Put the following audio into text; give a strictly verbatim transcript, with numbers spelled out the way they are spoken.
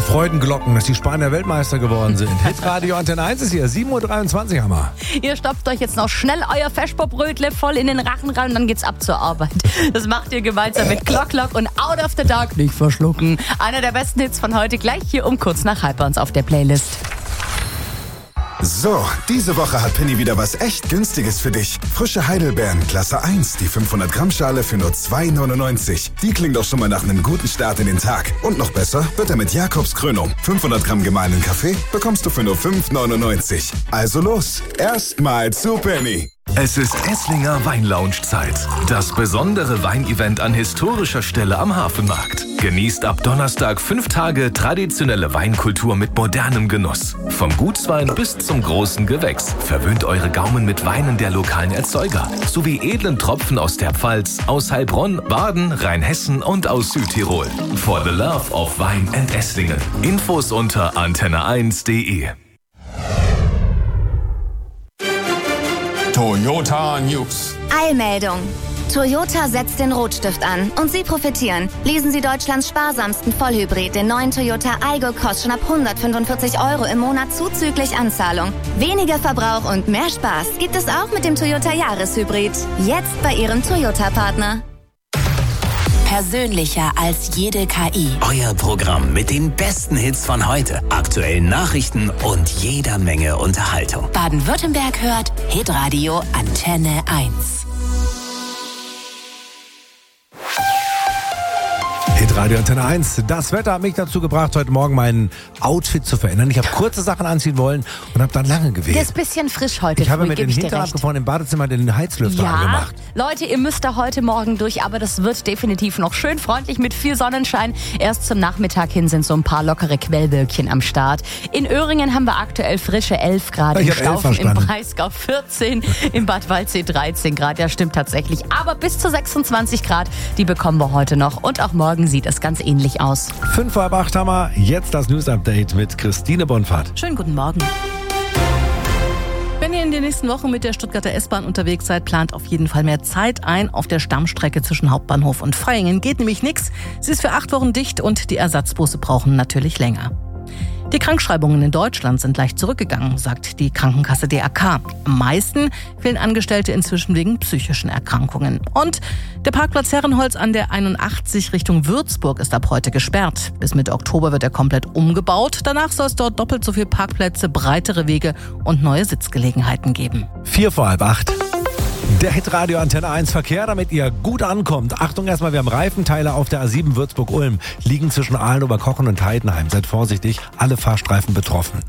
Freudenglocken, dass die Spanier Weltmeister geworden sind. Hitradio Antenne eins ist hier, sieben Uhr dreiundzwanzig haben wir. Ihr stopft euch jetzt noch schnell euer Feschpop-Brötle voll in den Rachen rein und dann geht's ab zur Arbeit. Das macht ihr gemeinsam mit Clock Lock und Out of the Dark. Nicht verschlucken. Einer der besten Hits von heute gleich hier um kurz nach halb bei uns auf der Playlist. So, diese Woche hat Penny wieder was echt Günstiges für dich. Frische Heidelbeeren, Klasse eins, die fünfhundert Gramm Schale für nur zwei neunundneunzig. Die klingt doch schon mal nach einem guten Start in den Tag. Und noch besser wird er mit Jakobs Krönung. fünfhundert Gramm gemahlenen Kaffee bekommst du für nur fünf neunundneunzig. Also los, erstmal zu Penny. Es ist Esslinger Weinlounge-Zeit. Das besondere Weinevent an historischer Stelle am Hafenmarkt. Genießt ab Donnerstag fünf Tage traditionelle Weinkultur mit modernem Genuss. Vom Gutswein bis zum großen Gewächs. Verwöhnt eure Gaumen mit Weinen der lokalen Erzeuger. Sowie edlen Tropfen aus der Pfalz, aus Heilbronn, Baden, Rheinhessen und aus Südtirol. For the love of Wein and Esslingen. Infos unter antenne eins punkt de. Toyota News. Eilmeldung. Toyota setzt den Rotstift an und Sie profitieren. Lesen Sie Deutschlands sparsamsten Vollhybrid, den neuen Toyota Aygo, kostet schon ab hundertfünfundvierzig Euro im Monat zuzüglich Anzahlung. Weniger Verbrauch und mehr Spaß gibt es auch mit dem Toyota Jahreshybrid. Jetzt bei Ihrem Toyota-Partner. Persönlicher als jede K I. Euer Programm mit den besten Hits von heute, aktuellen Nachrichten und jeder Menge Unterhaltung. Baden-Württemberg hört Hitradio Antenne eins. Hitradio Antenne eins. Das Wetter hat mich dazu gebracht, heute Morgen mein Outfit zu verändern. Ich habe kurze Sachen anziehen wollen und habe dann lange gewählt. Das ist ein bisschen frisch heute. Ich habe früh, mit den Hintern abgefahren im Badezimmer den Heizlüfter ja, angemacht. Leute, ihr müsst da heute Morgen durch, aber das wird definitiv noch schön freundlich mit viel Sonnenschein. Erst zum Nachmittag hin sind so ein paar lockere Quellwölkchen am Start. In Öhringen haben wir aktuell frische elf Grad, ich in Staufen, im Breisgau vierzehn, im Bad Waldsee dreizehn Grad. Ja, stimmt tatsächlich. Aber bis zu sechsundzwanzig Grad, die bekommen wir heute noch. Und auch morgen sieht es ganz ähnlich aus. Fünf vor halb acht haben wir. Jetzt das News-Update mit Christine Bonfahrt. Schönen guten Morgen. Wenn ihr in den nächsten Wochen mit der Stuttgarter S-Bahn unterwegs seid, plant auf jeden Fall mehr Zeit ein auf der Stammstrecke zwischen Hauptbahnhof und Vaihingen. Geht nämlich nichts. Sie ist für acht Wochen dicht und die Ersatzbusse brauchen natürlich länger. Die Krankschreibungen in Deutschland sind leicht zurückgegangen, sagt die Krankenkasse D R K. Am meisten fehlen Angestellte inzwischen wegen psychischen Erkrankungen. Und der Parkplatz Herrenholz an der einundachtzig Richtung Würzburg ist ab heute gesperrt. Bis Mitte Oktober wird er komplett umgebaut. Danach soll es dort doppelt so viele Parkplätze, breitere Wege und neue Sitzgelegenheiten geben. Vier vor halb acht. Der Hitradio Antenne eins Verkehr, damit ihr gut ankommt. Achtung erstmal, wir haben Reifenteile auf der A sieben Würzburg-Ulm. Liegen zwischen Aalen, Oberkochen und Heidenheim. Seid vorsichtig, alle Fahrstreifen betroffen.